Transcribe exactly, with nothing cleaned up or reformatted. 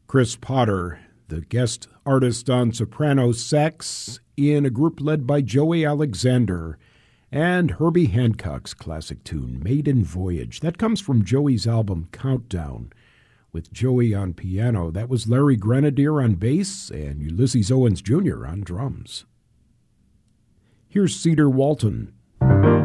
Chris Potter, the guest artist on soprano sax in a group led by Joey Alexander, and Herbie Hancock's classic tune, Maiden Voyage. That comes from Joey's album Countdown, with Joey on piano. That was Larry Grenadier on bass and Ulysses Owens Junior on drums. Here's Cedar Walton